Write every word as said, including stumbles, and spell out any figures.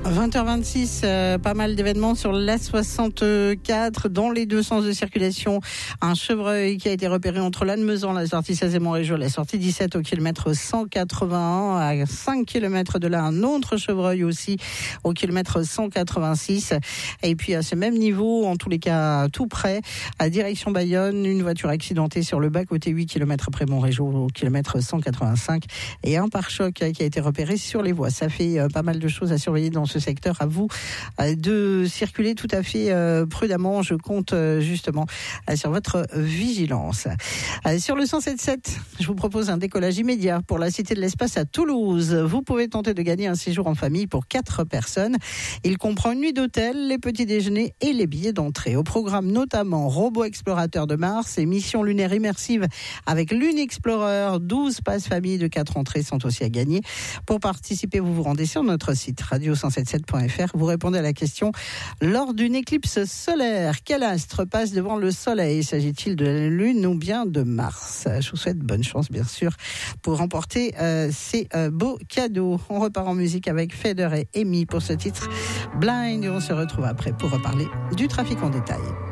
vingt heures vingt-six, euh, pas mal d'événements sur l'A soixante-quatre dans les deux sens de circulation. Un chevreuil qui a été repéré entre Lannemezan, la sortie seize et Montrégeau, la sortie dix-sept au kilomètre cent quatre-vingt-un. À cinq kilomètres de là, un autre chevreuil aussi au kilomètre cent quatre-vingt-six. Et puis à ce même niveau, en tous les cas tout près, à direction Bayonne, une voiture accidentée sur le bas-côté huit kilomètres après Montrégeau au kilomètre cent quatre-vingt-cinq. Et un pare-choc qui a été repéré sur les voies. Ça fait pas mal de choses à surveiller dans ce secteur. À vous de circuler tout à fait prudemment. Je compte justement sur votre vigilance. Sur le cent sept sept, je vous propose un décollage immédiat pour la Cité de l'Espace à Toulouse. Vous pouvez tenter de gagner un séjour en famille pour quatre personnes. Il comprend une nuit d'hôtel, les petits déjeuners et les billets d'entrée. Au programme notamment Robot Explorateur de Mars et mission lunaire immersive avec Lunexplorer. douze passes famille de quatre entrées sont aussi à gagner. Pour participer, vous vous rendez sur notre site radio cent soixante-sept point f r. Vous répondez à la question: lors d'une éclipse solaire, quel astre passe devant le soleil? S'agit-il de la Lune ou bien de Mars? Je vous souhaite bonne chance, bien sûr, pour remporter euh, ces euh, beaux cadeaux. On repart en musique avec Feder et Amy pour ce titre Blind. Et on se retrouve après pour reparler du trafic en détail.